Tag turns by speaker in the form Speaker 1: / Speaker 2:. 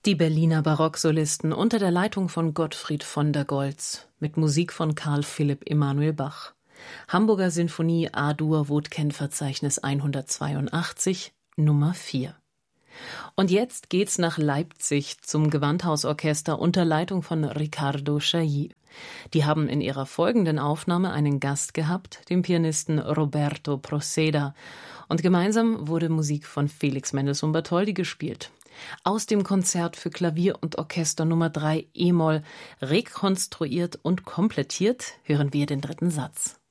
Speaker 1: Die Berliner Barocksolisten unter der Leitung von Gottfried von der Goltz mit Musik von Carl Philipp Emanuel Bach. Hamburger Sinfonie A-Dur Wotken-Verzeichnis 182, Nummer 4. Und jetzt geht's nach Leipzig zum Gewandhausorchester unter Leitung von Riccardo Chailly. Die haben in ihrer folgenden Aufnahme einen Gast gehabt, den Pianisten Roberto Proceda. Und gemeinsam wurde Musik von Felix Mendelssohn Bartholdy gespielt. Aus dem Konzert für Klavier und Orchester Nummer 3 e-Moll, rekonstruiert und komplettiert, hören wir den dritten Satz.